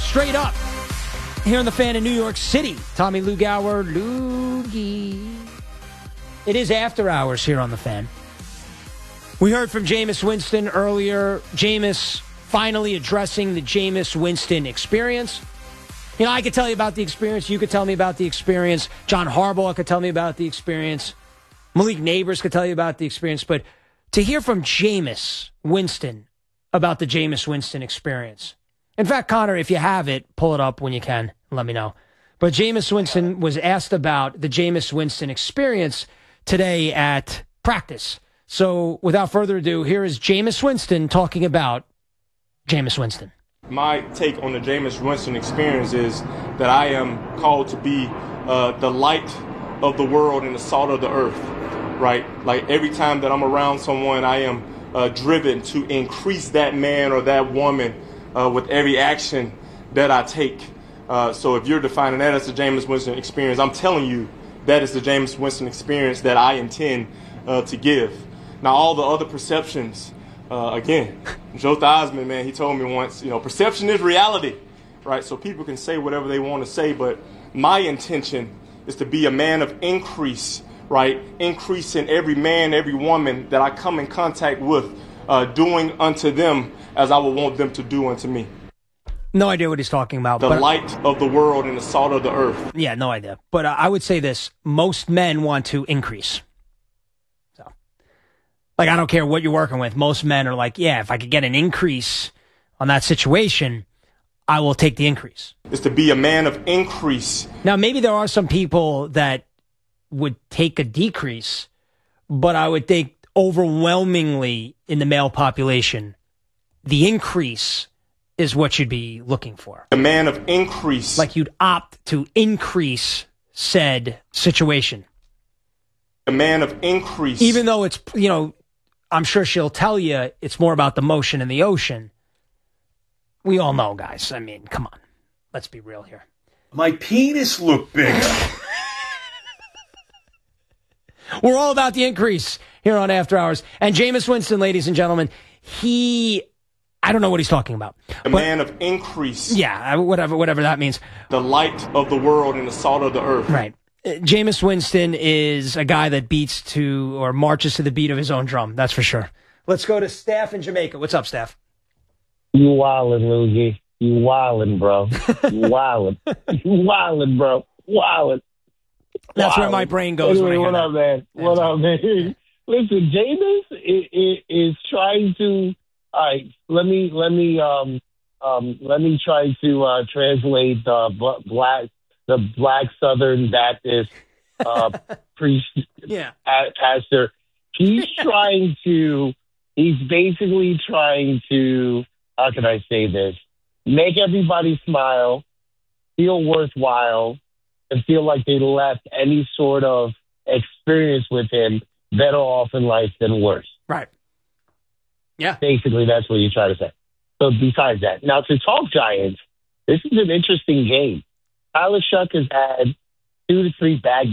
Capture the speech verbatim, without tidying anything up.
Straight Up here on the Fan in New York City. Tommy Lugauer, Loogie. It is after hours here on the Fan. We heard from Jameis Winston earlier. Jameis finally addressing the Jameis Winston experience. You know, I could tell you about the experience. You could tell me about the experience. John Harbaugh could tell me about the experience. Malik Neighbors could tell you about the experience. But to hear from Jameis Winston about the Jameis Winston experience. In fact, Connor, if you have it, pull it up when you can. Let me know. But Jameis Winston was asked about the Jameis Winston experience today at practice. So without further ado, here is Jameis Winston talking about Jameis Winston. My take on the Jameis Winston experience is that I am called to be uh, the light of the world and the salt of the earth, right? Like every time that I'm around someone, I am uh, driven to increase that man or that woman uh, with every action that I take. Uh, so if you're defining that as the Jameis Winston experience, I'm telling you that is the Jameis Winston experience that I intend uh, to give. Now, all the other perceptions, uh, again, Joe Theismann, man, he told me once, you know, perception is reality, right? So people can say whatever they want to say, but my intention is to be a man of increase, right? Increase in every man, every woman that I come in contact with, uh, doing unto them as I would want them to do unto me. No idea what he's talking about. The but, light of the world and the salt of the earth. Yeah, no idea. But uh, I would say this. Most men want to increase. So, like, I don't care what you're working with. Most men are like, yeah, if I could get an increase on that situation, I will take the increase. Is to be a man of increase. Now, maybe there are some people that would take a decrease, but I would think overwhelmingly in the male population, the increase is what you'd be looking for. A man of increase. Like you'd opt to increase said situation. A man of increase. Even though it's, you know, I'm sure she'll tell you it's more about the motion in the ocean. We all know, guys. I mean, come on. Let's be real here. My penis looked bigger. We're all about the increase here on After Hours. And Jameis Winston, ladies and gentlemen, he... I don't know what he's talking about. A but, man of increase. Yeah, whatever whatever that means. The light of the world and the salt of the earth. Right. Uh, Jameis Winston is a guy that beats to or marches to the beat of his own drum. That's for sure. Let's go to Steph in Jamaica. What's up, Steph? You wildin', Luigi. You wildin', bro. You wildin'. You wildin', bro. Wildin'. That's where my brain goes. Anyway, when I what up, man? What up, man? Listen, Jameis is, is trying to... All right, let me let me um um let me try to uh, translate uh, black the Black Southern Baptist uh, priest yeah. pastor. He's trying to. He's basically trying to. How can I say this? Make everybody smile, feel worthwhile, and feel like they left any sort of experience with him better off in life than worse. Right. Yeah. Basically, that's what you try to say. So besides that, now to talk Giants, this is an interesting game. Tyler Shuck has had two to three bad